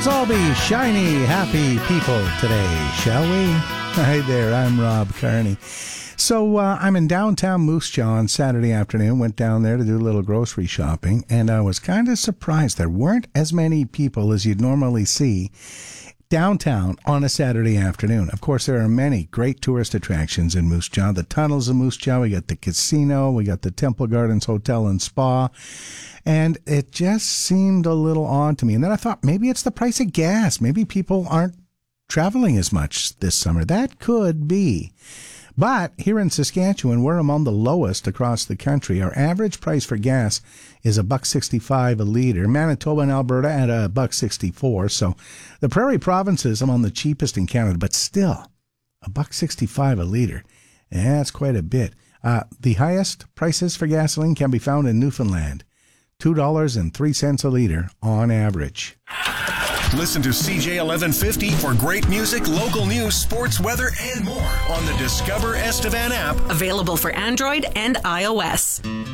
Let's all be shiny, happy people today, shall we? Hi there, I'm Rob Carney. So I'm in downtown Moose Jaw on Saturday afternoon, went down there to do a little grocery shopping, and I was kind of surprised there weren't as many people as you'd normally see downtown on a Saturday afternoon. Of course, there are many great tourist attractions in Moose Jaw. The tunnels of Moose Jaw, we got the casino, we got the Temple Gardens Hotel and Spa, and it just seemed a little odd to me. And then I thought maybe it's the price of gas. Maybe people aren't traveling as much this summer. That could be. But here in Saskatchewan, we're among the lowest across the country. Our average price for gas is $1.65 a litre. Manitoba and Alberta at $1.64. So the Prairie provinces among the cheapest in Canada, but still $1.65 a litre. That's quite a bit. The highest prices for gasoline can be found in Newfoundland, $2.03 a litre on average. Listen to CJ 1150 for great music, local news, sports, weather, and more on the Discover Estevan app. Available for Android and iOS.